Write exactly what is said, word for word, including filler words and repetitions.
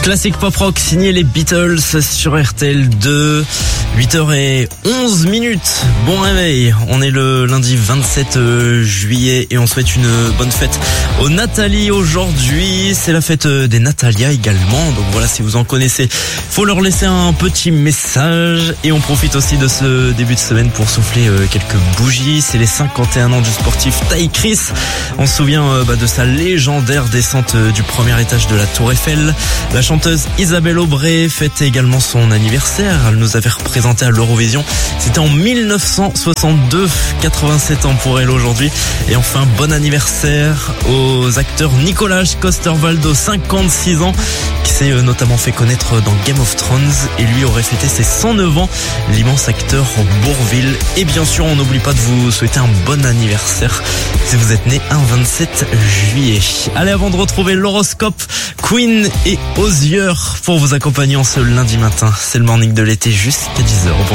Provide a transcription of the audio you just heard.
Classique pop rock signé les Beatles sur R T L deux. huit heures onze minutes. Bon réveil. On est le lundi vingt-sept juillet et on souhaite une bonne fête aux Nathalie aujourd'hui. C'est la fête des Natalia également. Donc voilà, si vous en connaissez, faut leur laisser un petit message. Et on profite aussi de ce début de semaine pour souffler quelques bougies. C'est les cinquante et un ans du sportif Ty Chris. On se souvient bah, de sa légendaire descente du premier étage de la Tour Eiffel. La chanteuse Isabelle Aubray fête également son anniversaire. Elle nous avait représenté à l'Eurovision. C'était en mille neuf cent soixante-deux. quatre-vingt-sept ans pour elle aujourd'hui. Et enfin, bon anniversaire aux acteurs Nicolas Coster-Waldau, cinquante-six ans, qui s'est notamment fait connaître dans Game of Thrones. Et lui aurait fêté ses cent neuf ans, l'immense acteur Bourvil. Et bien sûr, on n'oublie pas de vous souhaiter un bon anniversaire si vous êtes né un vingt-sept juillet. Allez, avant de retrouver l'horoscope, Queen et Hozier pour vous accompagner en ce lundi matin. C'est le morning de l'été jusqu'à dix heures.